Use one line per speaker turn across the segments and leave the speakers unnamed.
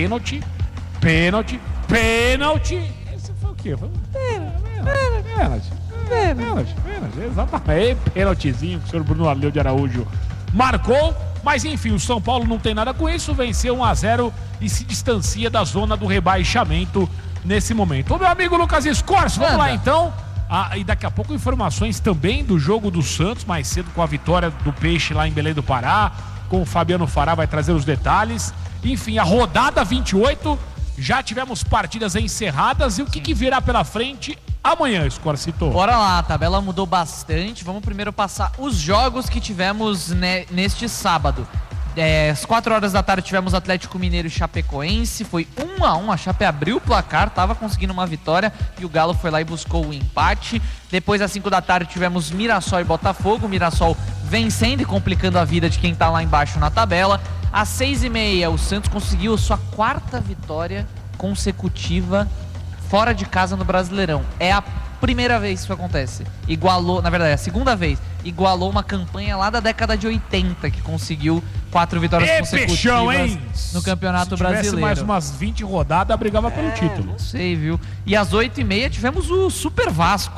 pênalti. Esse foi o quê? Foi pênalti. Exatamente. Pênaltizinho que o senhor Bruno Arleu de Araújo marcou. Mas enfim, o São Paulo não tem nada com isso. Venceu 1-0 e se distancia da zona do rebaixamento nesse momento. Ô, meu amigo Lucas Escorcio, vamos lá então. E daqui a pouco informações também do jogo do Santos, mais cedo com a vitória do Peixe lá em Belém do Pará. Com o Fabiano Fará vai trazer os detalhes. Enfim, a rodada 28, já tivemos partidas encerradas. E o que virá pela frente amanhã, Escorcito?
Bora lá, a tabela mudou bastante. Vamos primeiro passar os jogos que tivemos neste sábado. Às 4 horas da tarde tivemos Atlético Mineiro e Chapecoense. Foi 1-1, a Chape abriu o placar, tava conseguindo uma vitória e o Galo foi lá e buscou o empate. Depois às 5 da tarde tivemos Mirassol e Botafogo. Mirassol vencendo e complicando a vida de quem tá lá embaixo na tabela. Às 6h30 o Santos conseguiu sua 4ª vitória consecutiva fora de casa no Brasileirão. É a primeira vez que isso acontece. Igualou, na verdade, é a segunda vez. Igualou uma campanha lá da década de 80, que conseguiu 4 vitórias consecutivas
peixão,
no Campeonato
Se tivesse
Brasileiro.
mais umas 20 rodadas, brigava pelo título.
Não sei, viu? E às 8h30 tivemos o Super Vasco.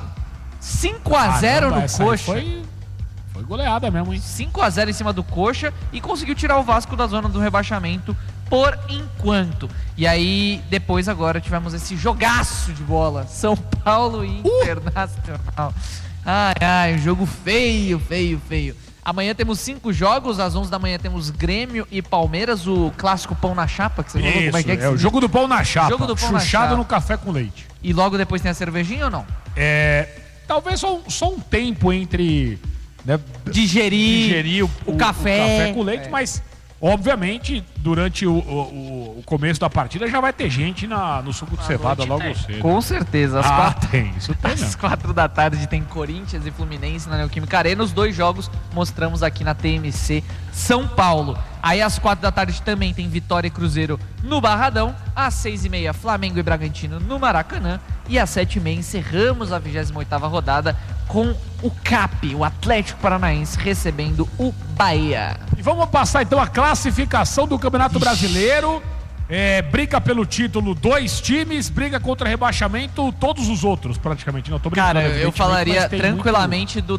5-0 no Coxa.
Foi goleada mesmo, hein?
5-0 em cima do Coxa e conseguiu tirar o Vasco da zona do rebaixamento por enquanto. E aí, depois agora tivemos esse jogaço de bola. São Paulo e Internacional. Ai, um jogo feio. Amanhã temos 5 jogos, às 11 da manhã temos Grêmio e Palmeiras, o clássico pão na chapa, que você falou, como é que
é o jogo do pão na chapa,
jogo do pão na
chuchado
chapa.
No café com leite.
E logo depois tem a cervejinha ou não?
Talvez só um tempo entre, né,
digerir o café
com leite, mas obviamente durante o começo da partida já vai ter gente no suco de cevada logo cedo.
Com certeza. Às 4 da tarde tem Corinthians e Fluminense na Neoquímica Arena. Os 2 jogos mostramos aqui na TMC São Paulo. Aí às 4 da tarde também tem Vitória e Cruzeiro no Barradão. Às 6h30 Flamengo e Bragantino no Maracanã. E às 7h30 encerramos a 28ª rodada com o CAP, o Atlético Paranaense, recebendo o Bahia.
E vamos passar então a classificação do Campeonato Brasileiro. Briga pelo título 2 times, briga contra rebaixamento todos os outros praticamente. Não, tô brincando.
Cara, eu falaria tranquilamente do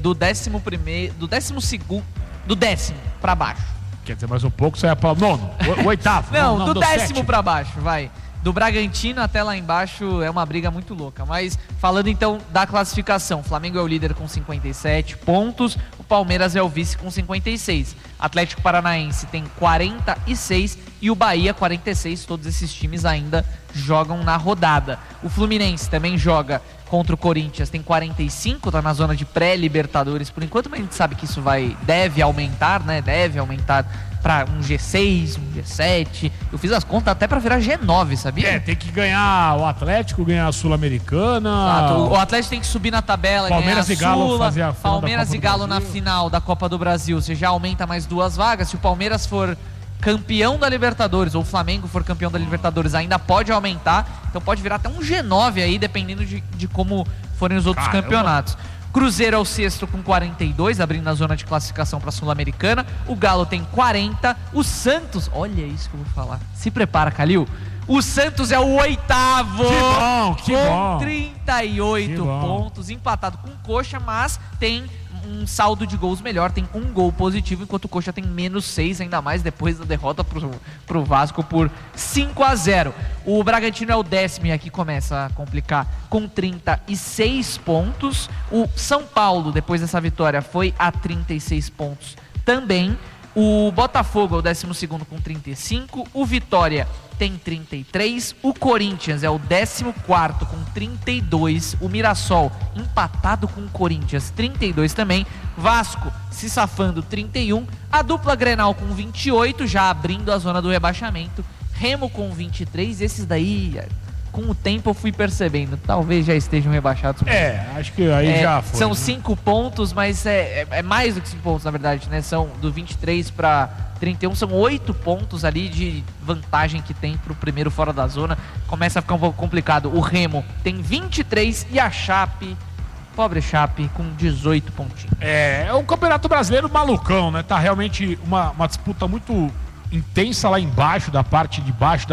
12º pra baixo.
Quer dizer, mais um pouco você vai para o 9º, o 8º.
Não, do 10º pra baixo, vai. Do Bragantino até lá embaixo é uma briga muito louca. Mas falando então da classificação, o Flamengo é o líder com 57 pontos, o Palmeiras é o vice com 56. Atlético Paranaense tem 46 e o Bahia 46. Todos esses times ainda jogam na rodada. O Fluminense também joga contra o Corinthians, tem 45, tá na zona de pré-Libertadores por enquanto, mas a gente sabe que isso deve aumentar, né? Deve aumentar para um G6, um G7. Eu fiz as contas até para virar G9, sabia?
Tem que ganhar o Atlético, ganhar a Sul-Americana.
Exato. O Atlético tem que subir na tabela,
Palmeiras
ganhar
e Galo
Sula,
fazer a final
Palmeiras e Galo na final da Copa do Brasil. Você já aumenta mais 2 vagas. Se o Palmeiras for campeão da Libertadores, ou o Flamengo for campeão da Libertadores, ainda pode aumentar. Então pode virar até um G9 aí, dependendo de como forem os outros campeonatos. Cruzeiro é o 6º com 42, abrindo a zona de classificação para a Sul-Americana. O Galo tem 40. O Santos, olha isso que eu vou falar. Se prepara, Calil. O Santos é o 8º.
Que bom.
Com 38 pontos, empatado com o Coxa, mas tem um saldo de gols melhor, tem 1 gol positivo, enquanto o Coxa tem -6, ainda mais depois da derrota pro Vasco por 5-0. O Bragantino é o 10º e aqui começa a complicar, com 36 pontos. O São Paulo, depois dessa vitória, foi a 36 pontos também. O Botafogo é o 12º com 35, o Vitória tem 33, o Corinthians é o 14º com 32, o Mirassol empatado com o Corinthians, 32 também, Vasco se safando, 31, a dupla Grenal com 28, já abrindo a zona do rebaixamento, Remo com 23, esses daí, com o tempo eu fui percebendo, talvez já estejam rebaixados.
Acho que aí já foi.
São 5 pontos, mas é mais do que 5 pontos, na verdade, né? São do 23 para 31, são 8 pontos ali de vantagem que tem pro primeiro fora da zona. Começa a ficar um pouco complicado. O Remo tem 23 e a Chape, pobre Chape, com 18 pontinhos.
É um campeonato brasileiro malucão, né? Tá realmente uma disputa muito intensa lá embaixo, da parte de baixo